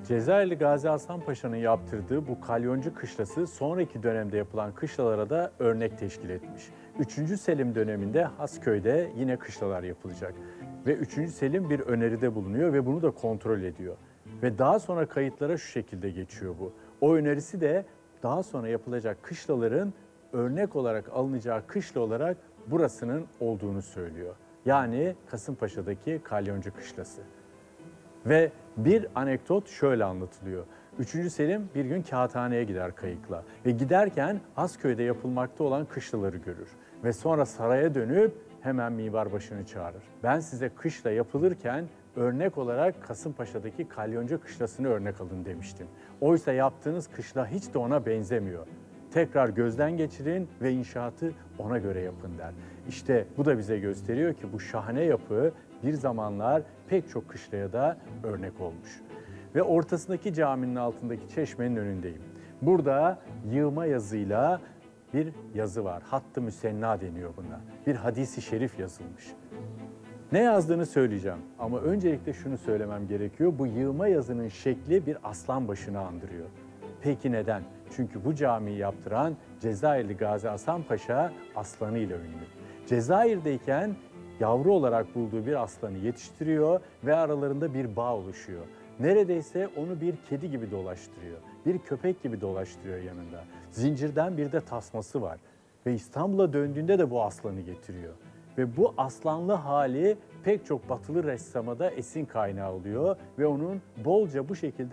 Cezayirli Gazi Hasan Paşa'nın yaptırdığı bu kalyoncu kışlası sonraki dönemde yapılan kışlalara da örnek teşkil etmiş. 3. Selim döneminde Hasköy'de yine kışlalar yapılacak. Ve 3. Selim bir öneride bulunuyor ve bunu da kontrol ediyor. Ve daha sonra kayıtlara şu şekilde geçiyor bu. O önerisi de daha sonra yapılacak kışlaların örnek olarak alınacağı kışla olarak burasının olduğunu söylüyor. Yani Kasımpaşa'daki kalyoncu kışlası. Ve bir anekdot şöyle anlatılıyor. 3. Selim bir gün kağıthaneye gider kayıkla ve giderken Hasköy'de yapılmakta olan kışlaları görür. Ve sonra saraya dönüp hemen mimarbaşını çağırır. Ben size kışla yapılırken örnek olarak Kasımpaşa'daki kalyoncu kışlasını örnek alın demiştim. Oysa yaptığınız kışla hiç de ona benzemiyor. Tekrar gözden geçirin ve inşaatı ona göre yapın der. İşte bu da bize gösteriyor ki bu şahane yapı bir zamanlar pek çok kışlaya da örnek olmuş. Ve ortasındaki caminin altındaki çeşmenin önündeyim. Burada yığma yazıyla bir yazı var. Hattı müsenna deniyor buna. Bir hadisi şerif yazılmış. Ne yazdığını söyleyeceğim ama öncelikle şunu söylemem gerekiyor. Bu yığma yazının şekli bir aslan başını andırıyor. Peki neden? Çünkü bu camiyi yaptıran Cezayirli Gazi Hasan Paşa aslanıyla ünlü. Cezayir'deyken yavru olarak bulduğu bir aslanı yetiştiriyor ve aralarında bir bağ oluşuyor. Neredeyse onu bir kedi gibi dolaştırıyor, bir köpek gibi dolaştırıyor yanında. Zincirden bir de tasması var ve İstanbul'a döndüğünde de bu aslanı getiriyor. Ve bu aslanlı hali pek çok batılı ressama da esin kaynağı oluyor ve onun bolca bu şekilde